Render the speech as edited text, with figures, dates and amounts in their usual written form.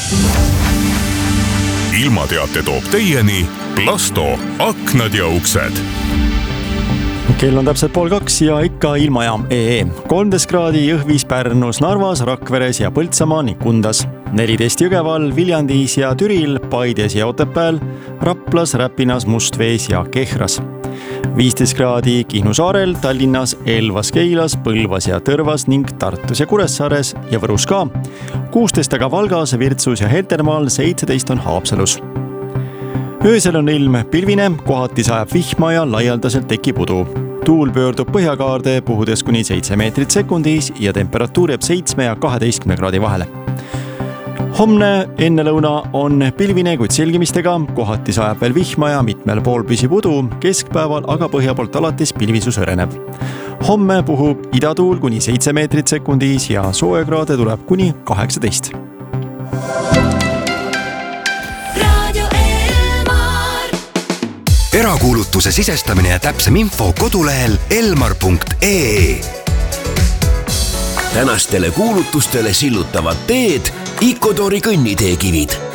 ilmateate toob teieni Plasto aknad ja uksed. Kell on täpselt 1:30 ja ikka ilmajaam EE. 13 kraadi Jõhvis, Pärnus, Narvas, Rakveres ja Põltsamaa ning Kundas. 14 Jõgeval, Viljandis ja Türil, Paides ja Otepääl, Raplas, Räpinas, Mustvees ja Kehras. 15 kraadi Kihnu saarel, Tallinnas, Elvas, Keilas, Põlvas ja Tõrvas ning Tartus ja Kuressaares ja Võrus ka. 16 aga Valgas, Virtsus ja Heltermaal, 17 on Haapsalus. Öösel on ilm pilvine, kohati sajab vihma ja laialdaselt tekib udu. Tuul pöördub põhjakaarde puhudes kuni 7 meetrit sekundis ja temperatuur jääb 7 ja 12 kraadi vahele. Homne ennelõuna on pilvine, kuid selgimistega, kohati sajab veel vihma ja mitmel pool püsib udu, keskpäeval aga põhja poolt alates pilvisus õreneb. Homme puhub idatuul kuni 7 meetrit sekundis ja soojakraade tuleb kuni 18. Erakuulutuse sisestamine ja täpsem info kodulehel elmar.ee. Tänastele kuulutustele sillutavad teed Icodori kõnniteekivid.